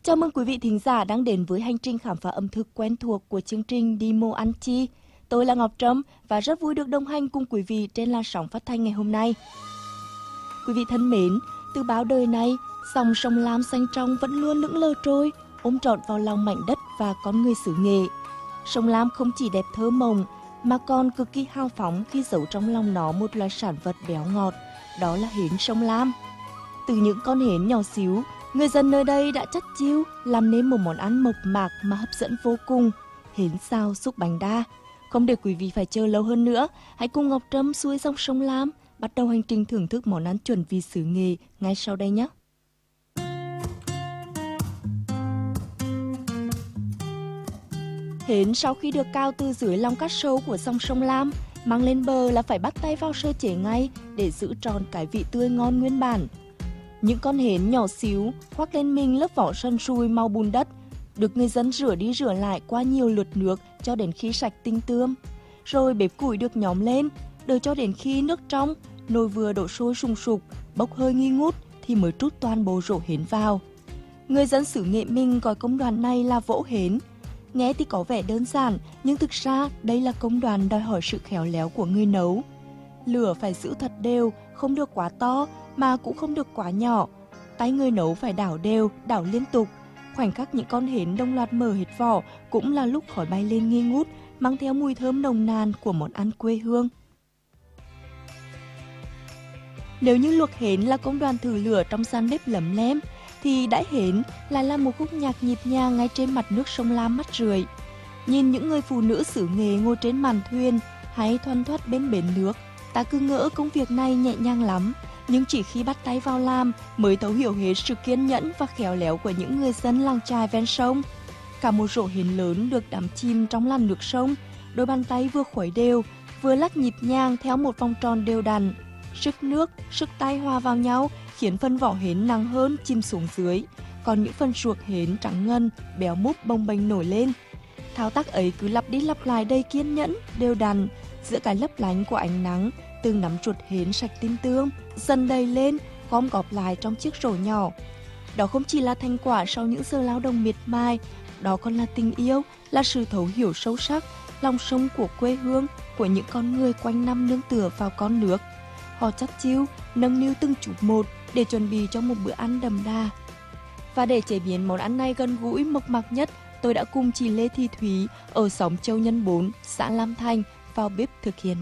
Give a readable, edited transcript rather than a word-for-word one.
Chào mừng quý vị thính giả đang đến với hành trình khám phá ẩm thực quen thuộc của chương trình Đi Mô Ăn Chi. Tôi là Ngọc Trâm và rất vui được đồng hành cùng quý vị trên làn sóng phát thanh ngày hôm nay. Quý vị thân mến, từ bao đời nay, dòng sông Lam xanh trong vẫn luôn lững lờ trôi, ôm trọn vào lòng mảnh đất và con người xứ Nghệ. Sông Lam không chỉ đẹp thơ mộng, mà còn cực kỳ hào phóng khi giấu trong lòng nó một loài sản vật béo ngọt, đó là hến sông Lam. Từ những con hến nhỏ xíu, người dân nơi đây đã chất chiêu làm nên một món ăn mộc mạc mà hấp dẫn vô cùng, hến xào xúc bánh đa. Không để quý vị phải chờ lâu hơn nữa, hãy cùng Ngọc Trâm xuôi dòng sông Lam, bắt đầu hành trình thưởng thức món ăn chuẩn vị xứ Nghệ ngay sau đây nhé. Hến sau khi được cào từ dưới lòng cát sâu của dòng sông Lam, mang lên bờ là phải bắt tay vào sơ chế ngay để giữ tròn cái vị tươi ngon nguyên bản. Những con hến nhỏ xíu khoác lên mình lớp vỏ sần sùi màu bùn đất, được người dân rửa đi rửa lại qua nhiều lượt nước cho đến khi sạch tinh tươm. Rồi bếp củi được nhóm lên, đợi cho đến khi nước trong, nồi vừa đổ sôi sùng sục, bốc hơi nghi ngút thì mới trút toàn bộ rổ hến vào. Người dân xứ Nghệ mình gọi công đoạn này là vỗ hến. Nghe thì có vẻ đơn giản, nhưng thực ra đây là công đoạn đòi hỏi sự khéo léo của người nấu. Lửa phải giữ thật đều, không được quá to mà cũng không được quá nhỏ. Tay người nấu phải đảo đều, đảo liên tục. Khoảnh khắc những con hến đồng loạt mở hết vỏ cũng là lúc khói bay lên nghi ngút, mang theo mùi thơm nồng nàn của món ăn quê hương. Nếu như luộc hến là công đoạn thử lửa trong gian bếp lấm lem, thì đãi hến lại là một khúc nhạc nhịp nhàng ngay trên mặt nước sông Lam mắt rượi. Nhìn những người phụ nữ xứ Nghệ ngồi trên màn thuyền hay thoăn thoắt bên bến nước, ta cứ ngỡ công việc này nhẹ nhàng lắm, nhưng chỉ khi bắt tay vào làm mới thấu hiểu hết sự kiên nhẫn và khéo léo của những người dân làng chài ven sông. Cả một rổ hến lớn được đắm chìm trong làn nước sông, đôi bàn tay vừa khuấy đều, vừa lắc nhịp nhàng theo một vòng tròn đều đặn. Sức nước, sức tay hòa vào nhau khiến phần vỏ hến nặng hơn chìm xuống dưới, còn những phần ruột hến trắng ngần, béo múp bồng bềnh nổi lên. Thao tác ấy cứ lặp đi lặp lại đầy kiên nhẫn, đều đặn, giữa cái lấp lánh của ánh nắng, từng nắm ruột hến sạch tinh tươm dần đầy lên, gom góp lại trong chiếc rổ nhỏ. Đó không chỉ là thành quả sau những giờ lao động miệt mài, đó còn là tình yêu, là sự thấu hiểu sâu sắc, lòng sông của quê hương, của những con người quanh năm nương tựa vào con nước. Họ chắt chiu, nâng niu từng chút một để chuẩn bị cho một bữa ăn đậm đà. Và để chế biến món ăn này gần gũi mộc mạc nhất, tôi đã cùng chị Lê Thị Thúy ở xóm Châu Nhân 4, xã Lam Thanh vào bếp thực hiện.